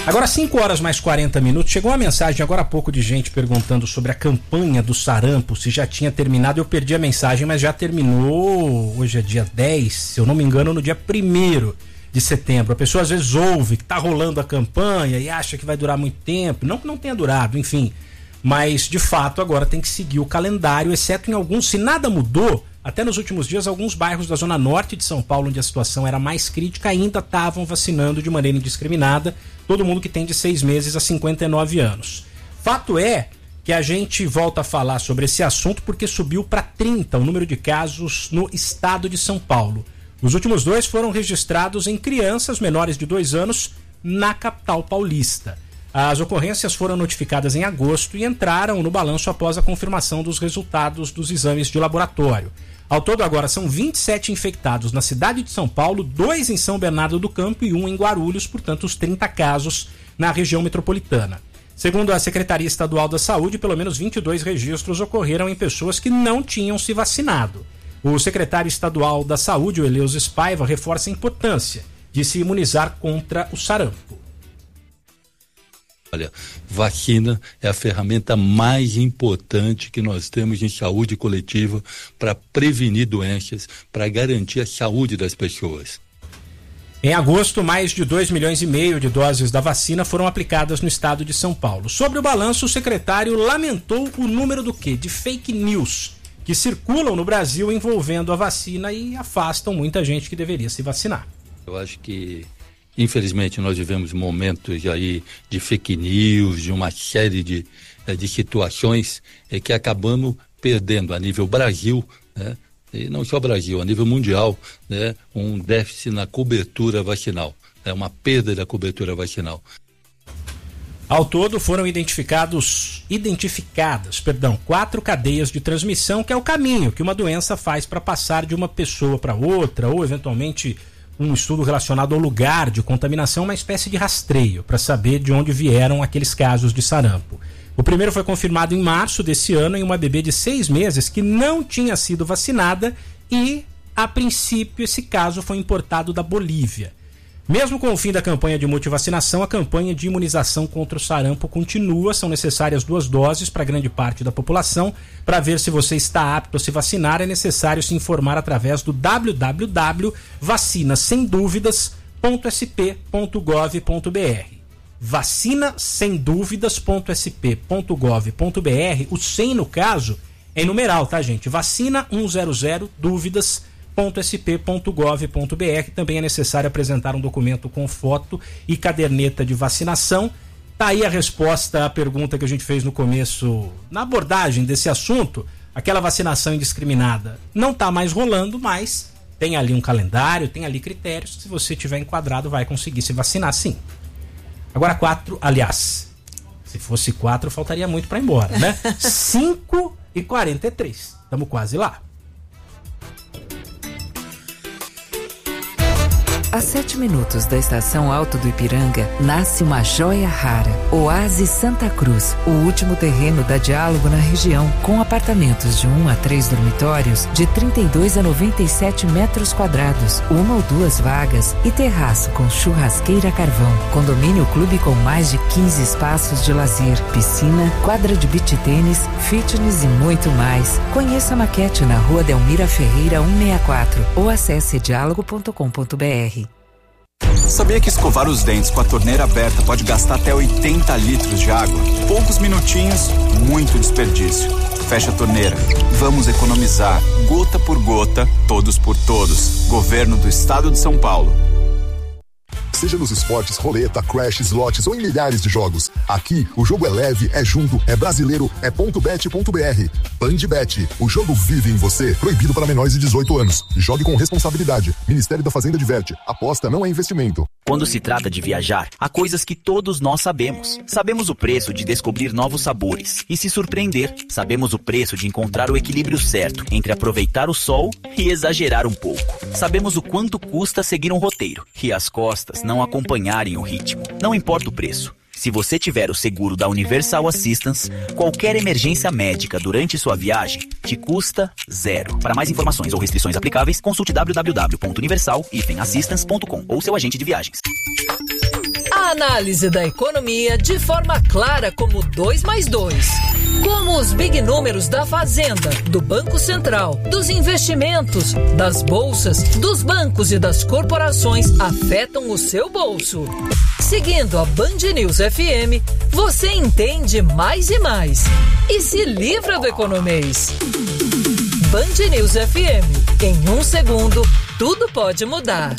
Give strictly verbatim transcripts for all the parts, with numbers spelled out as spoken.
Agora cinco horas mais quarenta minutos, chegou uma mensagem agora há pouco de gente perguntando sobre a campanha do sarampo, se já tinha terminado. Eu perdi a mensagem, mas já terminou, hoje é dia dez, se eu não me engano, no dia primeiro de setembro. A pessoa às vezes ouve que tá rolando a campanha e acha que vai durar muito tempo, não que não tenha durado, enfim, mas de fato agora tem que seguir o calendário, exceto em alguns, se nada mudou, até nos últimos dias alguns bairros da zona norte de São Paulo, onde a situação era mais crítica, ainda estavam vacinando de maneira indiscriminada todo mundo que tem de seis meses a cinquenta e nove anos. Fato é que a gente volta a falar sobre esse assunto porque subiu para trinta o número de casos no estado de São Paulo. Os últimos dois foram registrados em crianças menores de dois anos na capital paulista. As ocorrências foram notificadas em agosto e entraram no balanço após a confirmação dos resultados dos exames de laboratório. Ao todo agora são vinte e sete infectados na cidade de São Paulo, dois em São Bernardo do Campo e um em Guarulhos, portanto os trinta casos na região metropolitana. Segundo a Secretaria Estadual da Saúde, pelo menos vinte e dois registros ocorreram em pessoas que não tinham se vacinado. O secretário estadual da Saúde, o Eleusis Paiva, reforça a importância de se imunizar contra o sarampo. Olha, vacina é a ferramenta mais importante que nós temos em saúde coletiva para prevenir doenças, para garantir a saúde das pessoas. Em agosto, mais de dois milhões e meio de doses da vacina foram aplicadas no estado de São Paulo. Sobre o balanço, o secretário lamentou o número do quê? De fake news que circulam no Brasil envolvendo a vacina e afastam muita gente que deveria se vacinar. Eu acho que infelizmente nós vivemos momentos aí de fake news, de uma série de, de situações é, que acabamos perdendo a nível Brasil, né? E não só Brasil, a nível mundial, né? Um déficit na cobertura vacinal, é né? Uma perda da cobertura vacinal. Ao todo foram identificados, identificadas, perdão, quatro cadeias de transmissão, que é o caminho que uma doença faz para passar de uma pessoa para outra, ou eventualmente um estudo relacionado ao lugar de contaminação, uma espécie de rastreio para saber de onde vieram aqueles casos de sarampo. O primeiro foi confirmado em março desse ano em uma bebê de seis meses que não tinha sido vacinada e, a princípio, esse caso foi importado da Bolívia. Mesmo com o fim da campanha de multivacinação, a campanha de imunização contra o sarampo continua. São necessárias duas doses para grande parte da população. Para ver se você está apto a se vacinar, é necessário se informar através do w w w ponto vacina sem dúvidas ponto s p ponto gov ponto b r. vacina sem dúvidas ponto s p ponto gov ponto b r. O sem, no caso, é em numeral, tá, gente? Vacina cem dúvidas ponto s p ponto gov ponto b r. Também é necessário apresentar um documento com foto e caderneta de vacinação. Tá aí a resposta à pergunta que a gente fez no começo, na abordagem desse assunto. Aquela vacinação indiscriminada não tá mais rolando, mas tem ali um calendário, tem ali critérios. Se você tiver enquadrado, vai conseguir se vacinar, sim. Agora quatro, aliás, se fosse quatro, faltaria muito para ir embora, né? cinco e quarenta e três, estamos quase lá. A sete minutos da estação Alto do Ipiranga, nasce uma joia rara. Oásis Santa Cruz, o último terreno da Diálogo na região, com apartamentos de um a três dormitórios, de trinta e dois a noventa e sete metros quadrados, uma ou duas vagas e terraço com churrasqueira a carvão. Condomínio clube com mais de quinze espaços de lazer, piscina, quadra de beach tênis, fitness e muito mais. Conheça a maquete na Rua Delmira Ferreira cento e sessenta e quatro ou acesse diálogo ponto com ponto b r. Sabia que escovar os dentes com a torneira aberta pode gastar até oitenta litros de água? Poucos minutinhos, muito desperdício. Fecha a torneira. Vamos economizar. Gota por gota, todos por todos. Governo do Estado de São Paulo. Seja nos esportes, roleta, crash, slots ou em milhares de jogos. Aqui, o jogo é leve, é junto, é brasileiro, é ponto bet ponto b r. Bandbet, o jogo vive em você. Proibido para menores de dezoito anos. Jogue com responsabilidade. Ministério da Fazenda diverte. Aposta não é investimento. Quando se trata de viajar, há coisas que todos nós sabemos. Sabemos o preço de descobrir novos sabores e se surpreender. Sabemos o preço de encontrar o equilíbrio certo entre aproveitar o sol e exagerar um pouco. Sabemos o quanto custa seguir um roteiro e as costas não acompanharem o ritmo. Não importa o preço. Se você tiver o seguro da Universal Assistance, qualquer emergência médica durante sua viagem te custa zero. Para mais informações ou restrições aplicáveis, consulte w w w ponto universal dash assistance ponto com ou seu agente de viagens. A A análise da economia de forma clara como dois mais dois. Como os big números da Fazenda, do Banco Central, dos investimentos, das bolsas, dos bancos e das corporações afetam o seu bolso. Seguindo a Band News F M, você entende mais e mais. E se livra do economês. Band News F M. Em um segundo, tudo pode mudar.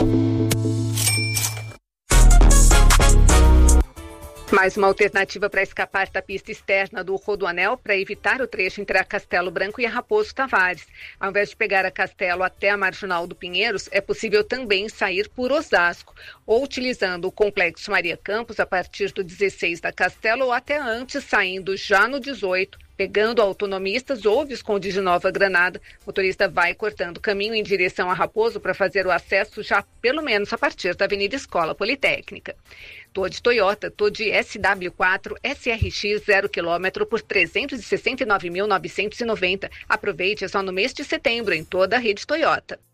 Mais uma alternativa para escapar da pista externa do Rodoanel para evitar o trecho entre a Castelo Branco e a Raposo Tavares. Ao invés de pegar a Castelo até a Marginal do Pinheiros, é possível também sair por Osasco, ou utilizando o Complexo Maria Campos a partir do dezesseis da Castelo ou até antes, saindo já no dezoito. Pegando autonomistas ou Visconde de Nova Granada, o motorista vai cortando o caminho em direção a Raposo para fazer o acesso já pelo menos a partir da Avenida Escola Politécnica. Tô de Toyota, tô de S W quatro S R X zero quilômetro por trezentos e sessenta e nove mil novecentos e noventa. Aproveite, é só no mês de setembro em toda a rede Toyota.